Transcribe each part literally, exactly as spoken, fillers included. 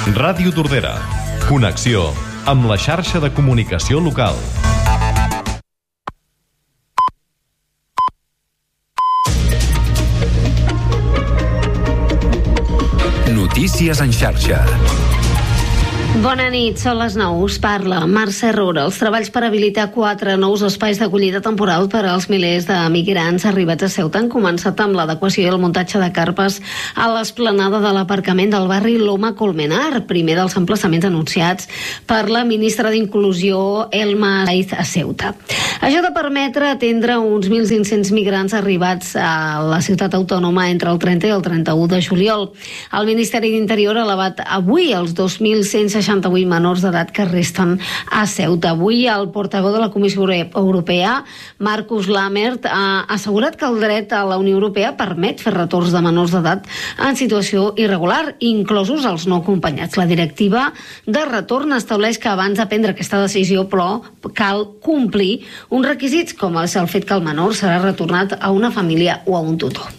Ràdio Tordera. Connexió amb la xarxa de comunicació local. Notícies en xarxa. Bona nit, són les nou. Us parla Mercè Roura. Els treballs per habilitar quatre nous espais d'acollida temporal per als milers de migrants arribats a Ceuta han començat amb l'adequació i el muntatge de carpes a l'esplanada de l'aparcament del barri Loma Colmenar, primer dels emplaçaments anunciats per la ministra d'Inclusió, Elma Saiz, a Ceuta. Això ha de permetre atendre uns mil cinc-cents migrants arribats a la ciutat autònoma entre el trenta i el trenta-u de juliol. El Ministeri d'Interior ha elevat avui els dos mil cent seixanta-vuit menors d'edat que resten a Ceuta. Avui el portaveu de la Comissió Europea, Markus Lammert, ha assegurat que el dret a la Unió Europea permet fer retorns de menors d'edat en situació irregular, inclosos els no acompanyats. La directiva de retorn estableix que abans de prendre aquesta decisió, però, cal complir uns requisits com és el fet que el menor serà retornat a una família o a un tutor.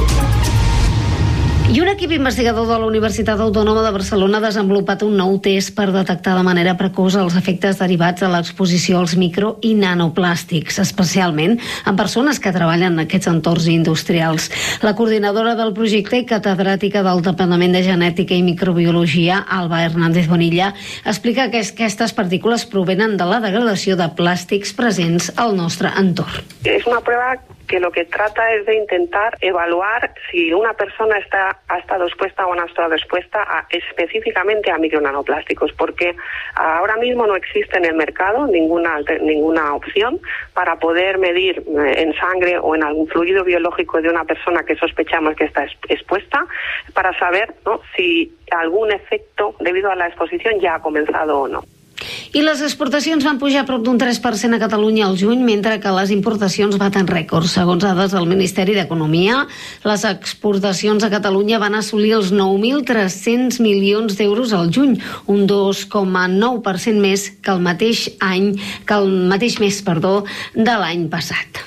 I un equip investigador de la Universitat Autònoma de Barcelona ha desenvolupat un nou test per detectar de manera precoç els efectes derivats de l'exposició als micro i nanoplàstics, especialment en persones que treballen en aquests entorns industrials. La coordinadora del projecte i catedràtica del Departament de Genètica i Microbiologia, Alba Hernández Bonilla, explica que aquestes partícules provenen de la degradació de plàstics presents al nostre entorn. És una prova que lo que trata es de intentar evaluar si una persona está, ha estado expuesta o no ha estado expuesta a, específicamente a micronanoplásticos, porque ahora mismo no existe en el mercado ninguna, ninguna opción para poder medir en sangre o en algún fluido biológico de una persona que sospechamos que está expuesta, para saber, ¿no?, si algún efecto debido a la exposición ya ha comenzado o no. I les exportacions van pujar a prop d'un tres per cent a Catalunya al juny, mentre que les importacions baten rècords. Segons dades del Ministeri d'Economia, les exportacions a Catalunya van assolir els nou mil tres-cents milions d'euros al juny, un dos coma nou per cent més que el mateix any, que el mateix mes, perdó, de l'any passat.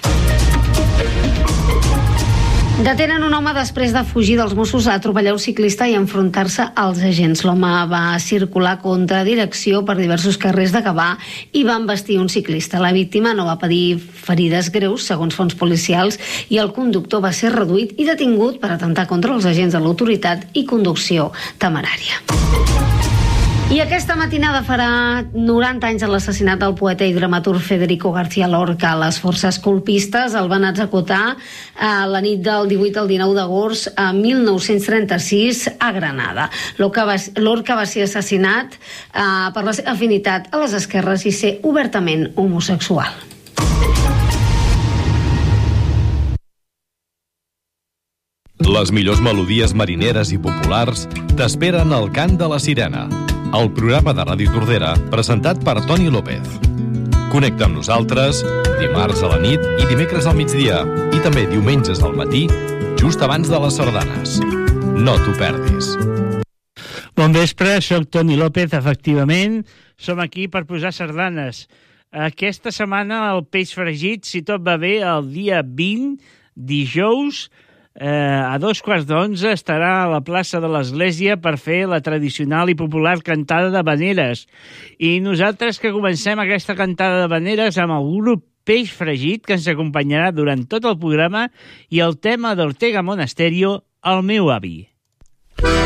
Detenen un home després de fugir dels Mossos a atropellar un ciclista i enfrontar-se als agents. L'home va circular contra direcció per diversos carrers de Gavà i va embestir un ciclista. La víctima no va patir ferides greus, segons fonts policials, i el conductor va ser reduït i detingut per atemptar contra els agents de l'autoritat i conducció temerària. I aquesta matinada farà noranta anys de l'assassinat del poeta i dramaturg Federico García Lorca. Les forces colpistes el van executar a la nit del divuit al dinou d'agost a mil nou-cents trenta-sis a Granada. Lorca va, Lorca va ser assassinat eh, per la seva afinitat a les esquerres i ser obertament homosexual. Les millors melodies marineres i populars t'esperen al Cant de la Sirena, el programa de Ràdio Tordera presentat per Toni López. Connecta amb nosaltres dimarts a la nit i dimecres al migdia i també diumenges al matí, just abans de les sardanes. No t'ho perdis. Bon vespre, soc Toni López, efectivament. Som aquí per posar sardanes. Aquesta setmana el peix fregit, si tot va bé, el dia vint, dijous, Eh, a dos quarts d'onze estarà a la plaça de l'Església per fer la tradicional i popular cantada d'havaneres. I nosaltres que comencem aquesta cantada d'havaneres amb el grup Peix Fregit, que ens acompanyarà durant tot el programa, i el tema d'Ortega Monasterio, El meu avi.